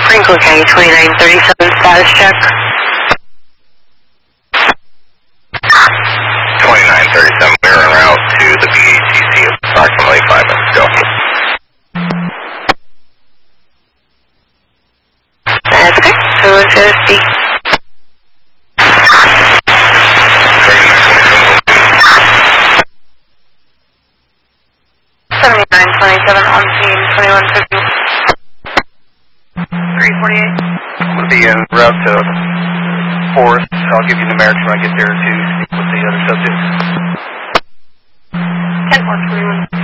Franklin County 2937 status check. 2937, we're en route to the BATC approximately 5 minutes ago. That's okay. So it's going to speak. 7927 on scene, 2150. 348. I'm going to be en route to Forest. I'll give you numerics when I get there to speak with the other subjects. 10-4, 21.